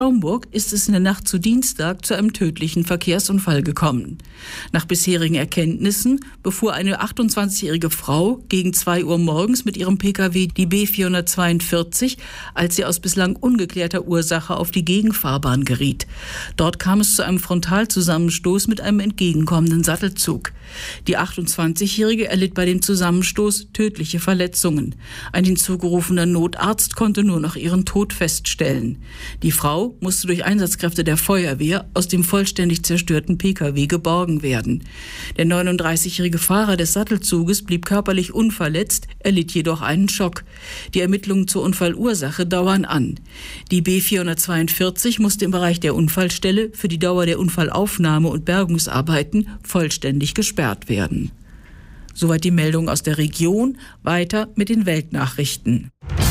Schaumburg ist es in der Nacht zu Dienstag zu einem tödlichen Verkehrsunfall gekommen. Nach bisherigen Erkenntnissen befuhr eine 28-jährige Frau gegen 2 Uhr morgens mit ihrem Pkw die B442, als sie aus bislang ungeklärter Ursache auf die Gegenfahrbahn geriet. Dort kam es zu einem Frontalzusammenstoß mit einem entgegenkommenden Sattelzug. Die 28-jährige erlitt bei dem Zusammenstoß tödliche Verletzungen. Ein hinzugerufener Notarzt konnte nur noch ihren Tod feststellen. Die Frau musste durch Einsatzkräfte der Feuerwehr aus dem vollständig zerstörten Pkw geborgen werden. Der 39-jährige Fahrer des Sattelzuges blieb körperlich unverletzt, erlitt jedoch einen Schock. Die Ermittlungen zur Unfallursache dauern an. Die B442 musste im Bereich der Unfallstelle für die Dauer der Unfallaufnahme und Bergungsarbeiten vollständig gesperrt werden. Soweit die Meldung aus der Region. Weiter mit den Weltnachrichten.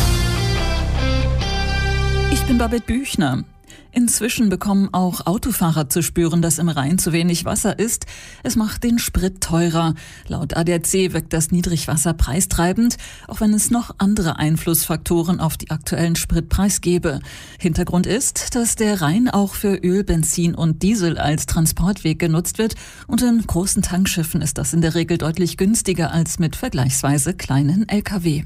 Ich bin Babette Büchner. Inzwischen bekommen auch Autofahrer zu spüren, dass im Rhein zu wenig Wasser ist. Es macht den Sprit teurer. Laut ADAC wirkt das Niedrigwasser preistreibend, auch wenn es noch andere Einflussfaktoren auf die aktuellen Spritpreis gebe. Hintergrund ist, dass der Rhein auch für Öl, Benzin und Diesel als Transportweg genutzt wird und in großen Tankschiffen ist das in der Regel deutlich günstiger als mit vergleichsweise kleinen Lkw.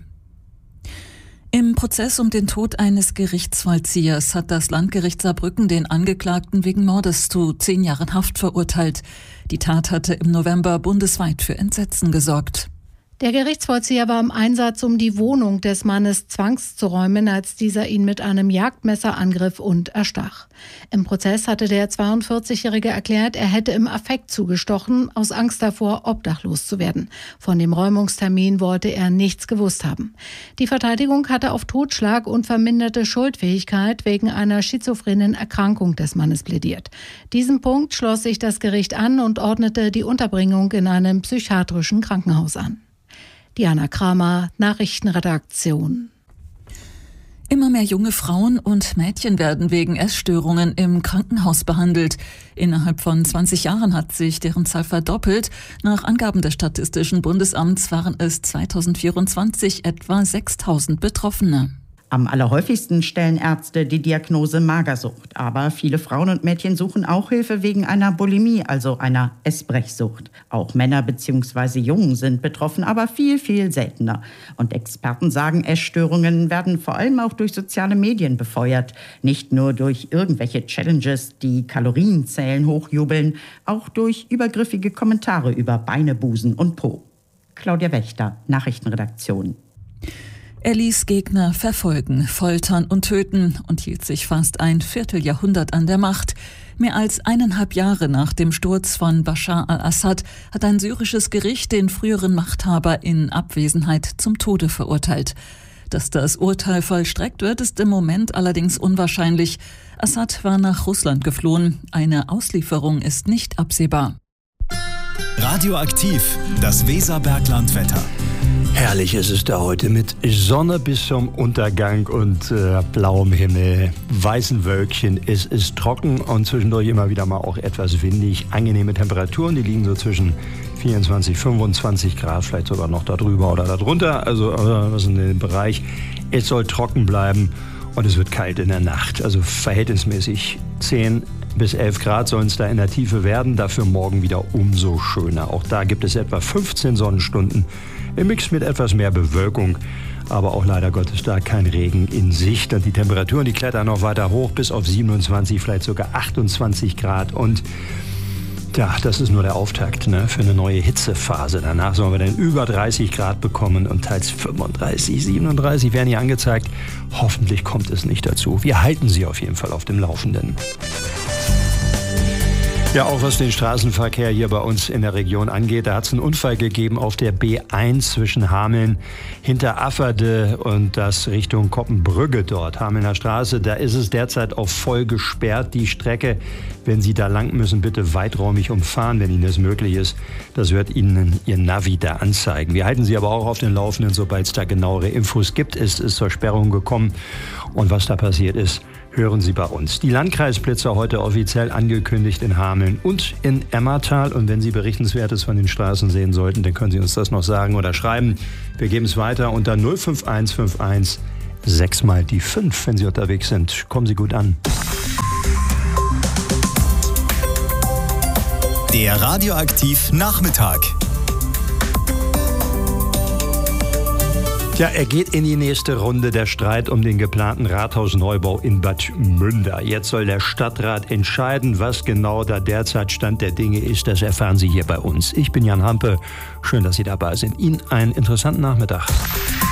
Im Prozess um den Tod eines Gerichtsvollziehers hat das Landgericht Saarbrücken den Angeklagten wegen Mordes zu 10 Jahren Haft verurteilt. Die Tat hatte im November bundesweit für Entsetzen gesorgt. Der Gerichtsvollzieher war im Einsatz, um die Wohnung des Mannes zwangszuräumen, als dieser ihn mit einem Jagdmesser angriff und erstach. Im Prozess hatte der 42-Jährige erklärt, er hätte im Affekt zugestochen, aus Angst davor, obdachlos zu werden. Von dem Räumungstermin wollte er nichts gewusst haben. Die Verteidigung hatte auf Totschlag und verminderte Schuldfähigkeit wegen einer schizophrenen Erkrankung des Mannes plädiert. Diesem Punkt schloss sich das Gericht an und ordnete die Unterbringung in einem psychiatrischen Krankenhaus an. Diana Kramer, Nachrichtenredaktion. Immer mehr junge Frauen und Mädchen werden wegen Essstörungen im Krankenhaus behandelt. Innerhalb von 20 Jahren hat sich deren Zahl verdoppelt. Nach Angaben des Statistischen Bundesamts waren es 2024 etwa 6.000 Betroffene. Am allerhäufigsten stellen Ärzte die Diagnose Magersucht. Aber viele Frauen und Mädchen suchen auch Hilfe wegen einer Bulimie, also einer Essbrechsucht. Auch Männer bzw. Jungen sind betroffen, aber viel, viel seltener. Und Experten sagen, Essstörungen werden vor allem auch durch soziale Medien befeuert. Nicht nur durch irgendwelche Challenges, die Kalorienzählen hochjubeln, auch durch übergriffige Kommentare über Beine, Busen und Po. Claudia Wächter, Nachrichtenredaktion. Er ließ Gegner verfolgen, foltern und töten und hielt sich fast ein Vierteljahrhundert an der Macht. Mehr als 1,5 Jahre nach dem Sturz von Bashar al-Assad hat ein syrisches Gericht den früheren Machthaber in Abwesenheit zum Tode verurteilt. Dass das Urteil vollstreckt wird, ist im Moment allerdings unwahrscheinlich. Assad war nach Russland geflohen. Eine Auslieferung ist nicht absehbar. Radioaktiv, das Weserberglandwetter. Herrlich ist es da heute mit Sonne bis zum Untergang und blauem Himmel, weißen Wölkchen. Es ist trocken und zwischendurch immer wieder mal auch etwas windig. Angenehme Temperaturen, die liegen so zwischen 24, 25 Grad, vielleicht sogar noch darüber oder darunter. Also was in dem Bereich. Es soll trocken bleiben und es wird kalt in der Nacht. Also verhältnismäßig 10 bis 11 Grad sollen es da in der Tiefe werden. Dafür morgen wieder umso schöner. Auch da gibt es etwa 15 Sonnenstunden. Im Mix mit etwas mehr Bewölkung, aber auch leider Gottes da kein Regen in Sicht. Und die Temperaturen, die klettern noch weiter hoch bis auf 27, vielleicht sogar 28 Grad. Und ja, das ist nur der Auftakt, ne, für eine neue Hitzephase. Danach sollen wir dann über 30 Grad bekommen und teils 35, 37 werden hier angezeigt. Hoffentlich kommt es nicht dazu. Wir halten Sie auf jeden Fall auf dem Laufenden. Ja, auch was den Straßenverkehr hier bei uns in der Region angeht, da hat es einen Unfall gegeben auf der B1 zwischen Hameln hinter Afferde und das Richtung Koppenbrügge dort, Hamelner Straße. Da ist es derzeit auch voll gesperrt, die Strecke. Wenn Sie da lang müssen, bitte weiträumig umfahren, wenn Ihnen das möglich ist. Das wird Ihnen Ihr Navi da anzeigen. Wir halten Sie aber auch auf den Laufenden, sobald es da genauere Infos gibt. Es ist zur Sperrung gekommen und was da passiert ist, hören Sie bei uns. Die Landkreisblitzer heute offiziell angekündigt in Hameln und in Emmertal. Und wenn Sie Berichtenswertes von den Straßen sehen sollten, dann können Sie uns das noch sagen oder schreiben. Wir geben es weiter unter 05151 6 mal die 5, wenn Sie unterwegs sind. Kommen Sie gut an. Der Radioaktiv Nachmittag. Ja, er geht in die nächste Runde, der Streit um den geplanten Rathausneubau in Bad Münder. Jetzt soll der Stadtrat entscheiden, was genau da derzeit Stand der Dinge ist. Das erfahren Sie hier bei uns. Ich bin Jan Hampe. Schön, dass Sie dabei sind. Ihnen einen interessanten Nachmittag.